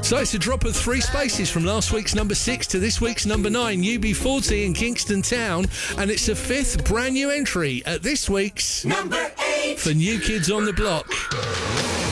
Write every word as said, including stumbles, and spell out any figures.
So it's a drop of three spaces from last week's number six to this week's number nine, U B forty in Kingston Town, and it's a fifth brand new entry at this week's number eight for New Kids on the Block.